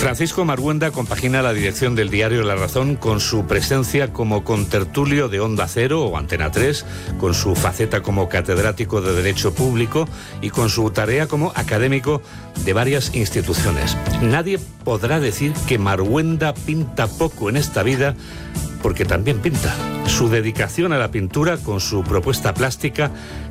Francisco Marguenda compagina la dirección del diario La Razón con su presencia como contertulio de Onda Cero o Antena 3, con su faceta como catedrático de Derecho Público y con su tarea como académico de varias instituciones. Nadie podrá decir que Marguenda pinta poco en esta vida, porque también pinta. Su dedicación a la pintura, con su propuesta plástica,